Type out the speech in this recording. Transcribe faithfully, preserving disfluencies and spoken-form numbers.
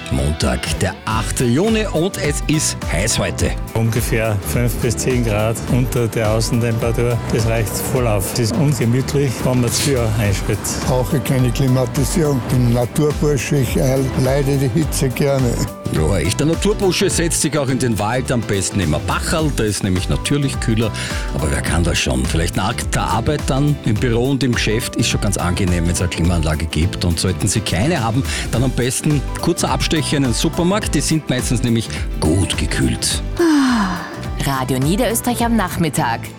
Montag, der achte Juni und es ist heiß heute. Ungefähr fünf bis zehn Grad unter der Außentemperatur. Das reicht voll auf. Es ist ungemütlich, wenn man zu viel einschätzt. Brauche keine Klimatisierung. Ich bin Naturbursche, ich leide die Hitze gerne. Ja, ein echter Naturbursche setzt sich auch in den Wald, am besten immer Bacherl, da ist nämlich natürlich kühler, aber wer kann das schon? Vielleicht nach der Arbeit dann im Büro und im Geschäft ist schon ganz angenehm, wenn es eine Klimaanlage gibt, und sollten Sie keine haben, dann am besten kurzer Abstecher in den Supermarkt, die sind meistens nämlich gut gekühlt. Radio Niederösterreich am Nachmittag.